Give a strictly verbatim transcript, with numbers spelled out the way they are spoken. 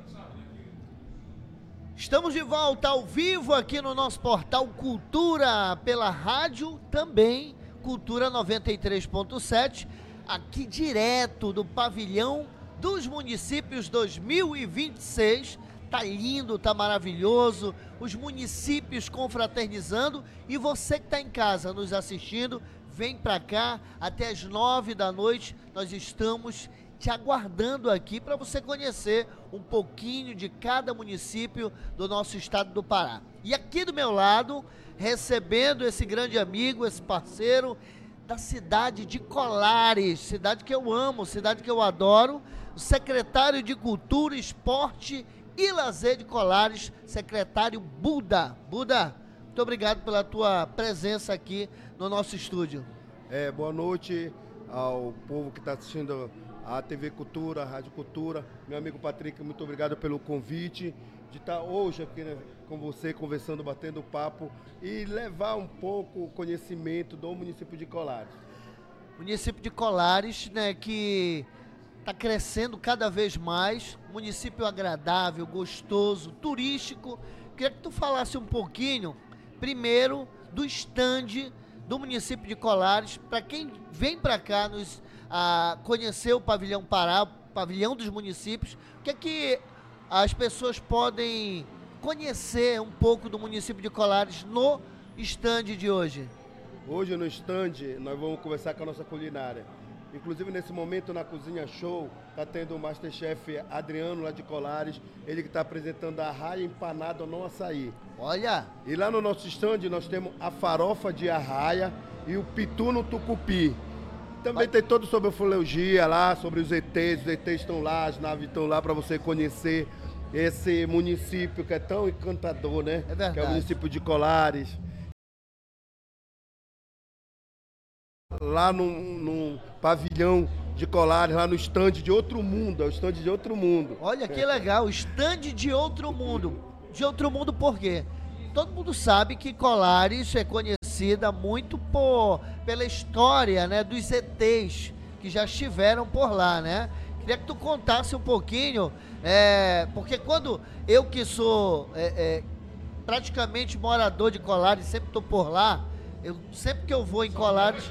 Estamos de volta ao vivo aqui no nosso portal Cultura, pela rádio também, Cultura noventa e três ponto sete, aqui direto do Pavilhão dos Municípios dois mil e vinte e seis. Tá lindo, tá maravilhoso, os municípios confraternizando, e você que está em casa nos assistindo, vem para cá, até as nove da noite, nós estamos te aguardando aqui para você conhecer um pouquinho de cada município do nosso estado do Pará. E aqui do meu lado, recebendo esse grande amigo, esse parceiro da cidade de Colares, cidade que eu amo, cidade que eu adoro, o secretário de Cultura, Esporte e Lazer de Colares, secretário Buda. Buda, muito obrigado pela tua presença aqui no nosso estúdio. É, boa noite ao povo que está assistindo a T V Cultura, a Rádio Cultura. Meu amigo Patrick, muito obrigado pelo convite de estar hoje aqui, né, com você, conversando, batendo papo e levar um pouco o conhecimento do município de Colares. Município de Colares, né, que está crescendo cada vez mais, município agradável, gostoso, turístico. Queria que tu falasse um pouquinho, primeiro, do estande do município de Colares, para quem vem para cá nos a conhecer o Pavilhão Pará, o Pavilhão dos Municípios, o que é que as pessoas podem conhecer um pouco do município de Colares no estande de hoje? Hoje no estande nós vamos conversar com a nossa culinária. Inclusive nesse momento na Cozinha Show está tendo o Masterchef Adriano lá de Colares, ele que está apresentando a arraia empanada no açaí. Olha! E lá no nosso estande nós temos a farofa de arraia e o pitu no tucupi. Também tem todo sobre a ufologia lá, sobre os E Tês, os E Tês estão lá, as naves estão lá para você conhecer esse município que é tão encantador, né? É verdade. Que é o município de Colares. Lá no, no pavilhão de Colares, lá no estande de outro mundo, é o estande de outro mundo. Olha que legal, estande de outro mundo. De outro mundo por quê? Todo mundo sabe que Colares é conhecida muito por, pela história, né, dos E Tês que já estiveram por lá, né? Queria que tu contasse um pouquinho, é, porque quando eu que sou é, é, praticamente morador de Colares, sempre estou por lá, eu, sempre que eu vou em Colares...